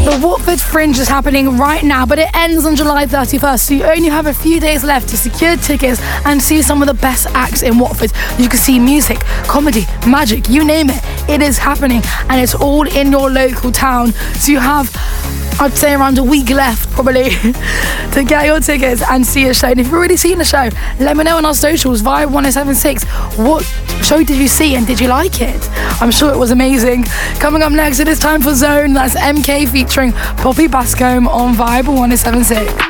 The Watford Fringe is happening right now, but it ends on July 31st, so you only have a few days left to secure tickets and see some of the best acts in Watford. You can see music, comedy, magic, you name it. It is happening, and it's all in your local town. So you have, I'd say, around a week left probably to get your tickets and see a show. And if you've already seen the show, let me know on our socials, Vibe 1076, what show did you see and did you like it? I'm sure it was amazing. Coming up next, it is time for Zone. That's MK featuring Poppy Bascombe on Vibe 1076.